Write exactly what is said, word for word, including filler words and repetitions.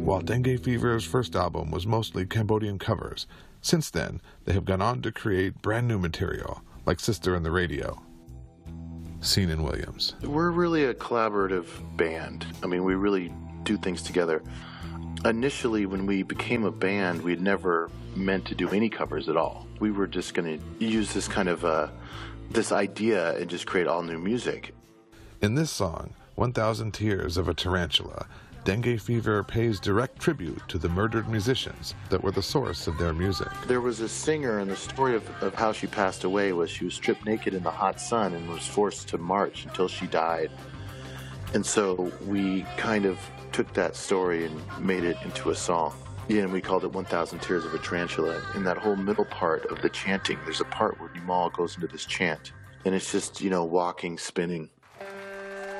While Dengue Fever's first album was mostly Cambodian covers, since then they have gone on to create brand new material, like Sister and the Radio. Senan Williams. We're really a collaborative band. I mean, we really do things together. Initially, when we became a band, we had never meant to do any covers at all. We were just going to use this kind of, uh, this idea and just create all new music. In this song, one thousand Tears of a Tarantula, Dengue Fever pays direct tribute to the murdered musicians that were the source of their music. There was a singer, and the story of, of how she passed away was she was stripped naked in the hot sun and was forced to march until she died. And so we kind of took that story and made it into a song. Yeah, and we called it one thousand Tears of a Tarantula. In that whole middle part of the chanting, there's a part where Nimal goes into this chant. And it's just, you know, walking, spinning.